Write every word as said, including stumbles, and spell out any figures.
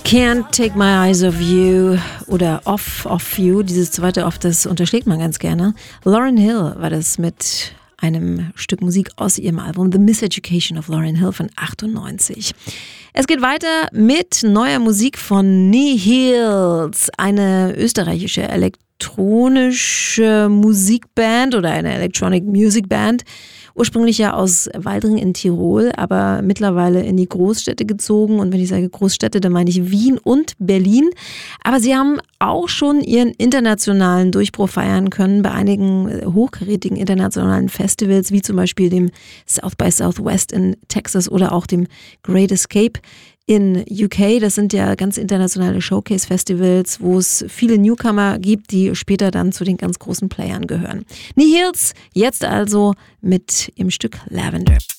Can't Take My Eyes Off You oder Off Off You, dieses zweite Off, das unterschlägt man ganz gerne. Lauryn Hill war das mit einem Stück Musik aus ihrem Album The Miseducation of Lauryn Hill von achtundneunzig. Es geht weiter mit neuer Musik von Nihils, eine österreichische elektronische Musikband oder eine Electronic Music Band. Ursprünglich ja aus Waldring in Tirol, aber mittlerweile in die Großstädte gezogen. Und wenn ich sage Großstädte, dann meine ich Wien und Berlin. Aber sie haben auch schon ihren internationalen Durchbruch feiern können bei einigen hochkarätigen internationalen Festivals, wie zum Beispiel dem South by Southwest in Texas oder auch dem Great Escape in U K. Das sind ja ganz internationale Showcase-Festivals, wo es viele Newcomer gibt, die später dann zu den ganz großen Playern gehören. Nihils, jetzt also mit ihrem Stück Lavender.